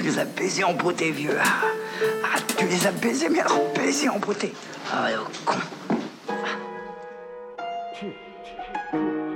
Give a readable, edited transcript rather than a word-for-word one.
les as baisés en beauté, vieux. Tu les as baisés, mais alors baisés en beauté. Ah, ouais, con.